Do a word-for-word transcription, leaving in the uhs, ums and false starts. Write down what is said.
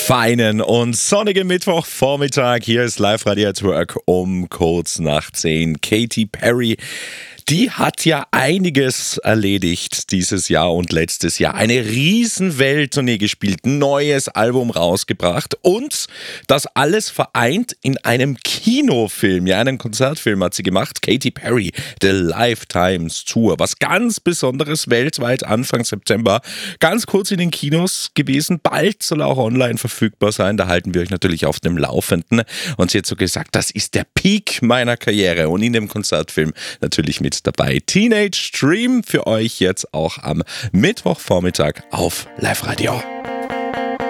feinen und sonnigen Mittwochvormittag. Hier ist Live-Radio at Work um kurz nach zehn. Katy Perry, die hat ja einiges erledigt dieses Jahr und letztes Jahr. Eine riesen Welttournee gespielt, neues Album rausgebracht und das alles vereint in einem Kinofilm. Ja, einen Konzertfilm hat sie gemacht. Katy Perry, The Lifetimes Tour. Was ganz Besonderes weltweit Anfang September. Ganz kurz in den Kinos gewesen. Bald soll auch online verfügbar sein. Da halten wir euch natürlich auf dem Laufenden. Und sie hat so gesagt, das ist der Peak meiner Karriere. Und in dem Konzertfilm natürlich mit dabei. Teenage Dream für euch jetzt auch am Mittwochvormittag auf Live Radio.